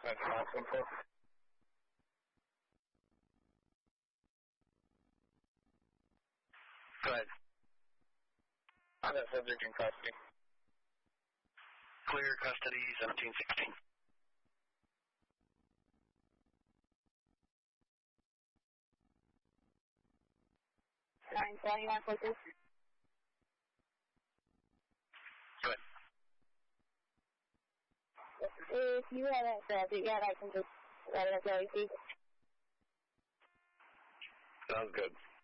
That's awesome. Go ahead. I have subject in custody. Clear custody, 1716. Alright, so you want to focus? Go ahead. If you have that subject, yeah, I can just let it go. Sounds good.